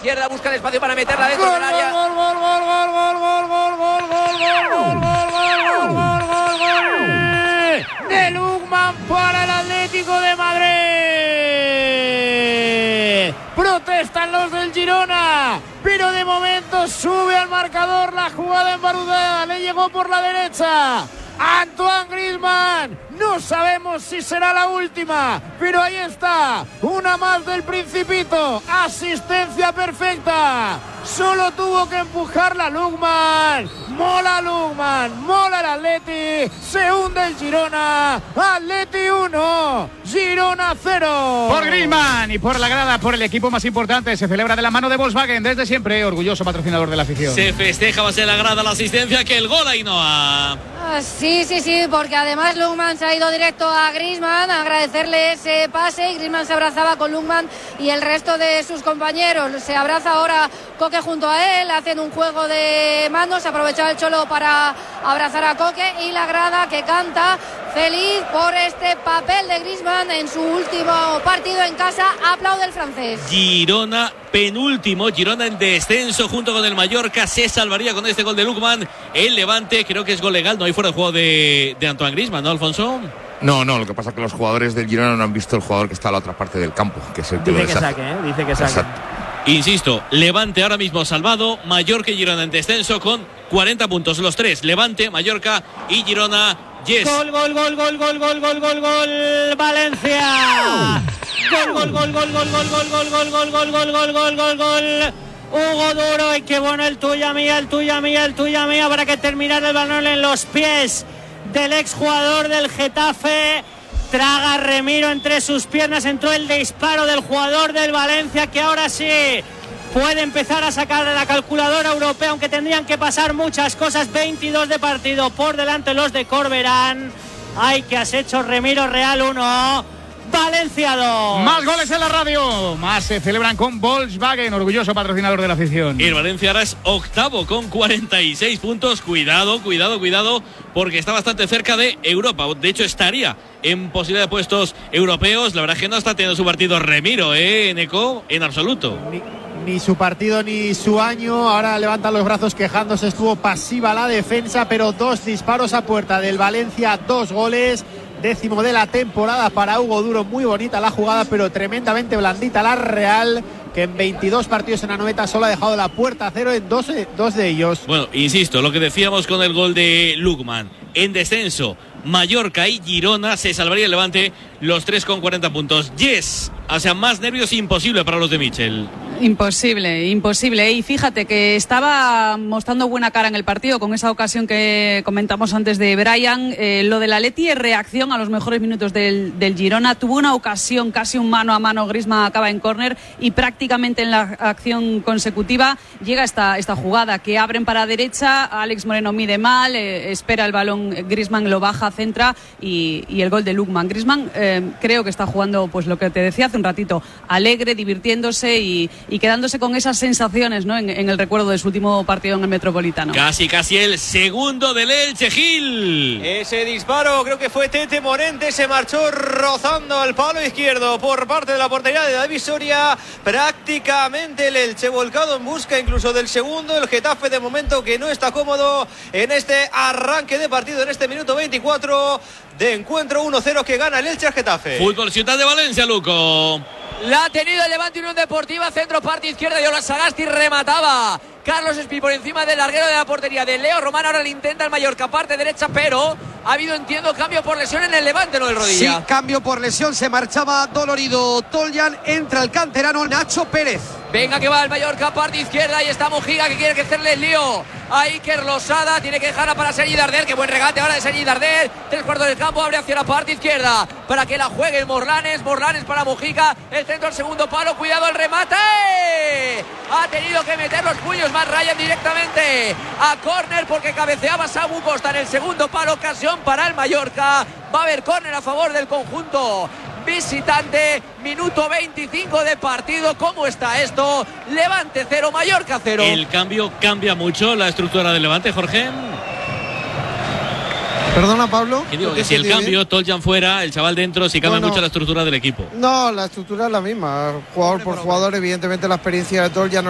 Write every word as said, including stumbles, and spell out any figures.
izquierda, busca el espacio para meterla dentro gol, del área. Gol, gol, gol, gol, gol, gol, gol, gol, gol, gol, gol, gol, gol, gol, gol de Lukman para el Atlético de Madrid. Protestan los del Girona, pero de momento sube al marcador la jugada embarudada. Le llegó por la derecha Antoine Griezmann. No sabemos si será la última, pero ahí está, una más del Principito. Asistencia perfecta. Solo tuvo que empujarla Lukman. Mola Lukman, mola el Atleti. Se hunde el Girona. Atleti uno, Girona cero. Por Griezmann y por la grada, por el equipo más importante, se celebra de la mano de Volkswagen desde siempre, orgulloso patrocinador de la afición. Se festeja más en la grada la asistencia que el gol Ainhoa. Ah, sí, sí, sí, porque además Lukman se ha ido directo a Griezmann a agradecerle ese pase y Griezmann se abrazaba con Lukman y el resto de sus compañeros. Se abraza ahora Koke junto a él, hacen un juego de manos, aprovechaba el Cholo para abrazar a Koke y la grada que canta feliz por este papel de Griezmann en su último partido en casa. Aplaude el francés. Girona penúltimo, Girona en descenso junto con el Mallorca, se salvaría con este gol de Lukman. El Levante, creo que es gol legal, no hay fuera de juego de, de Antoine Griezmann, ¿no, Alfonso? No, no, lo que pasa es que los jugadores del Girona no han visto el jugador que está a la otra parte del campo, que es el que Dice lo que deshace. saque, ¿eh? Dice que saque. Exacto. Insisto, Levante ahora mismo salvado, Mallorca y Girona en descenso con cuarenta puntos los tres, Levante, Mallorca y Girona. Yes. Gol, gol, gol, gol, gol, gol, gol, gol, gol, Valencia. Gol, gol, gol, gol, gol, gol, gol, gol, gol, gol, gol, gol, gol, gol, gol, gol. Hugo Duro, y qué bueno el tuya mía, el tuya mía, el tuya mía, para que terminara el balón en los pies del exjugador del Getafe. Traga Remiro entre sus piernas, entró el disparo del jugador del Valencia, que ahora sí puede empezar a sacar de la calculadora europea, aunque tendrían que pasar muchas cosas. Veintidós de partido por delante los de Corberán. Ay, que has hecho, Remiro. Real uno, Valencia dos. Más goles en la radio, más se celebran con Volkswagen, orgulloso patrocinador de la afición. El Valencia ahora es octavo con cuarenta y seis puntos. Cuidado, cuidado, cuidado, porque está bastante cerca de Europa. De hecho, estaría en posibilidad de puestos europeos. La verdad es que no está teniendo su partido Remiro, ¿eh, Neco? En absoluto. Ni, ni su partido ni su año. Ahora levantan los brazos quejándose. Estuvo pasiva la defensa, pero dos disparos a puerta del Valencia, dos goles. Décimo de la temporada para Hugo Duro. Muy bonita la jugada, pero tremendamente blandita la Real, que en veintidós partidos en Anoeta solo ha dejado la puerta a cero en dos, dos de ellos. Bueno, insisto, lo que decíamos con el gol de Lukman. En descenso, Mallorca y Girona, se salvaría el Levante, los tres con cuarenta puntos. Yes, o sea, más nervios imposible para los de Michel. Imposible, imposible. Y fíjate que estaba mostrando buena cara en el partido con esa ocasión que comentamos antes de Brian. Eh, lo del Atleti es reacción a los mejores minutos del, del Girona. Tuvo una ocasión, casi un mano a mano, Griezmann acaba en córner y prácticamente en la acción consecutiva llega esta, esta jugada que abren para derecha, Alex Moreno mide mal, eh, espera el balón, Griezmann lo baja, centra y, y el gol de Lukman. Griezmann eh, creo que está jugando, pues lo que te decía hace un ratito, alegre, divirtiéndose y y quedándose con esas sensaciones, ¿no? en, en el recuerdo de su último partido en el Metropolitano. Casi, casi el segundo del Elche, Gil. Ese disparo, creo que fue Tete Morente, se marchó rozando al palo izquierdo por parte de la portería de David Soria. Prácticamente el Elche volcado en busca incluso del segundo. El Getafe de momento que no está cómodo en este arranque de partido, en este minuto veinticuatro de encuentro. Uno cero que gana el Elche al Getafe. Fútbol Ciudad de Valencia, Luco. La ha tenido el Levante Unión Deportiva, centro parte izquierda y ahora Sagasti remataba. Carlos Espí por encima del larguero de la portería de Leo Román. Ahora le intenta el Mallorca, parte derecha, pero ha habido, entiendo, cambio por lesión en el Levante, ¿no? El rodilla. Sí, cambio por lesión, se marchaba dolorido Toljan, entra el canterano Nacho Pérez. Venga que va el Mallorca, parte izquierda, y está Mojica que quiere que hacerle el lío a Iker Losada, tiene que dejarla para Sergi Darder, que buen regate ahora de Sergi Darder, tres cuartos del campo, abre hacia la parte izquierda para que la juegue Morlanes, Morlanes para Mojica, el centro al segundo palo, cuidado el remate, ha tenido que meter los puños más Ryan directamente a córner porque cabeceaba Samu Costa en el segundo palo, ocasión para el Mallorca, va a haber córner a favor del conjunto visitante, minuto veinticinco de partido. ¿Cómo está esto? Levante cero, Mallorca cero. El cambio cambia mucho la estructura del Levante, Jorge. Perdona, Pablo. Y digo que si el cambio, bien. Toljan fuera, el chaval dentro, si cambia bueno, mucho la estructura del equipo. No, la estructura es la misma. Jugador por jugador, evidentemente la experiencia de Toljan